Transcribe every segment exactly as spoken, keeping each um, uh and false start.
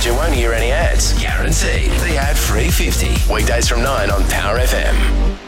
you won't hear any ads. Guaranteed. The ad-free fifty. Weekdays from nine on Power F M.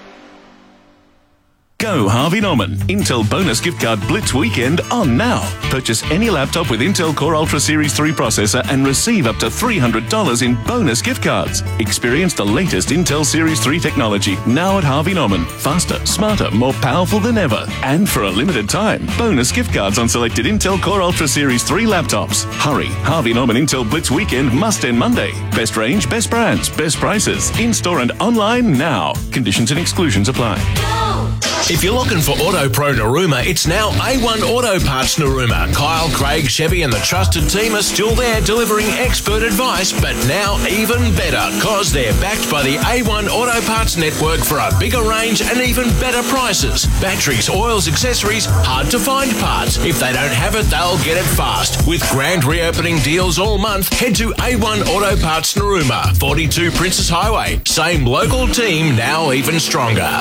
Go Harvey Norman. Intel bonus gift card Blitz weekend on now. Purchase any laptop with Intel Core Ultra Series three processor and receive up to three hundred dollars in bonus gift cards. Experience the latest Intel Series three technology now at Harvey Norman. Faster, smarter, more powerful than ever. And for a limited time, bonus gift cards on selected Intel Core Ultra Series three laptops. Hurry. Harvey Norman Intel Blitz weekend must end Monday. Best range, best brands, best prices. In-store and online now. Conditions and exclusions apply. If you're looking for Auto Pro Narooma, it's now A one Auto Parts Narooma. Kyle, Craig, Chevy and the trusted team are still there delivering expert advice, but now even better because they're backed by the A one Auto Parts network for a bigger range and even better prices. Batteries, oils, accessories, hard to find parts. If they don't have it, they'll get it fast. With grand reopening deals all month, head to A one Auto Parts Narooma, forty-two Princess Highway. Same local team, now even stronger.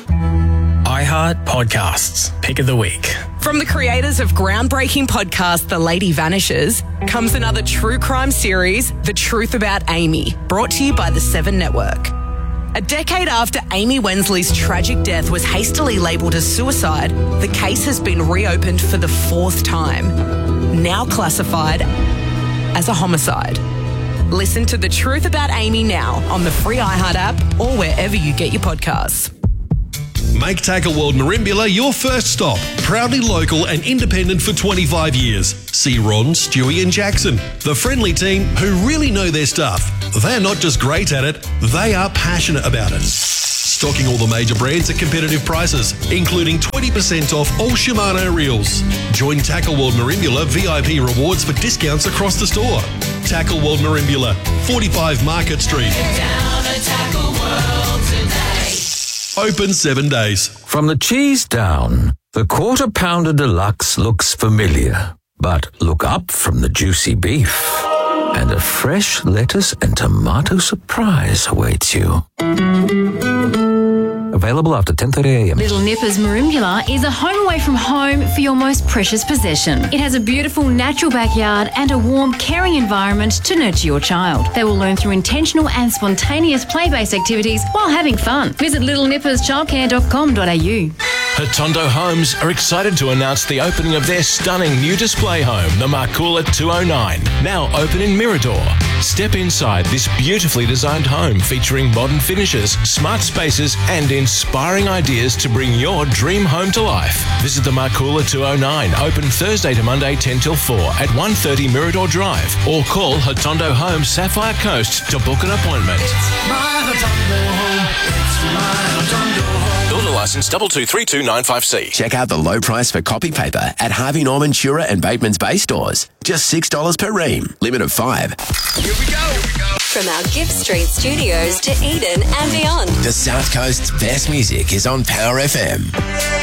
iHeart Podcasts, Pick of the Week. From the creators of groundbreaking podcast The Lady Vanishes comes another true crime series, The Truth About Amy, brought to you by the Seven Network. A decade after Amy Wensley's tragic death was hastily labelled as suicide, the case has been reopened for the fourth time, now classified as a homicide. Listen to The Truth About Amy now on the free iHeart app or wherever you get your podcasts. Make Tackle World Merimbula your first stop. Proudly local and independent for twenty-five years. See Ron, Stewie and Jackson, the friendly team who really know their stuff. They're not just great at it, they are passionate about it. Stocking all the major brands at competitive prices, including twenty percent off all Shimano reels. Join Tackle World Merimbula V I P rewards for discounts across the store. Tackle World Merimbula, forty-five Market Street. Down at Tackle World today. Open seven days. From the cheese down, the Quarter Pounder Deluxe looks familiar. But look up from the juicy beef, and a fresh lettuce and tomato surprise awaits you. Available after ten thirty a m. Little Nippers Merimbula is a home away from home for your most precious possession. It has a beautiful natural backyard and a warm, caring environment to nurture your child. They will learn through intentional and spontaneous play-based activities while having fun. Visit little nippers childcare dot com dot a u. Hotondo Homes are excited to announce the opening of their stunning new display home, the Marcoola two oh nine, now open in Mirador. Step inside this beautifully designed home featuring modern finishes, smart spaces and inspiring ideas to bring your dream home to life. Visit the Marcoola two oh nine, open Thursday to Monday ten till four at one thirty Mirador Drive, or call Hotondo Homes Sapphire Coast to book an appointment. It's my Hotondo home. It's my Hotondo home. Builder license double two three two nine five C. Check out the low price for copy paper at Harvey Norman, Shura and Bateman's Bay stores. Just six dollars per ream. Limit of five. Here we go. Here we go. From our Gift Street studios to Eden and beyond. The South Coast's best music is on Power F M.